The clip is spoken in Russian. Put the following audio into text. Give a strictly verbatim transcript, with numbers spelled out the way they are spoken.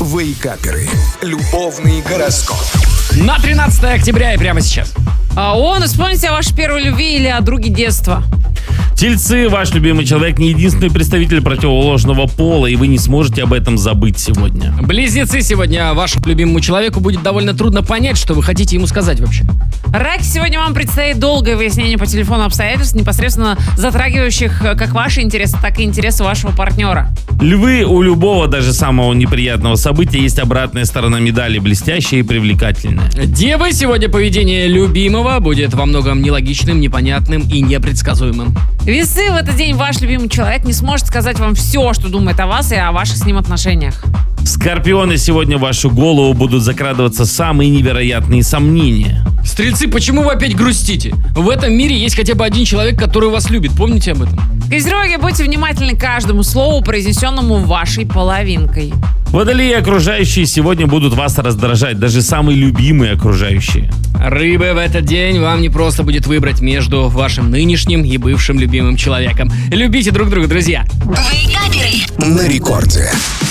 Вейкаперы. Любовный гороскоп. На тринадцатое октября и прямо сейчас. А он, вспомните о вашей первой любви или о друге детства. Тельцы, ваш любимый человек не единственный представитель противоположного пола, и вы не сможете об этом забыть сегодня. Близнецы, сегодня вашему любимому человеку будет довольно трудно понять, что вы хотите ему сказать вообще. Раки, сегодня вам предстоит долгое выяснение по телефону обстоятельств, непосредственно затрагивающих как ваши интересы, так и интересы вашего партнера. Львы, у любого, даже самого неприятного события есть обратная сторона медали, блестящая и привлекательная. Девы, сегодня поведение любимого будет во многом нелогичным, непонятным и непредсказуемым. Весы, в этот день ваш любимый человек не сможет сказать вам все, что думает о вас и о ваших с ним отношениях. Скорпионы, сегодня в вашу голову будут закрадываться самые невероятные сомнения. Стрельцы, почему вы опять грустите? В этом мире есть хотя бы один человек, который вас любит. Помните об этом? Козероги, будьте внимательны к каждому слову, произнесенному вашей половинкой. Водолеи, окружающие сегодня будут вас раздражать, даже самые любимые окружающие. Рыбы, в этот день вам не просто будет выбрать между вашим нынешним и бывшим любимым человеком. Любите друг друга, друзья. На рекорде.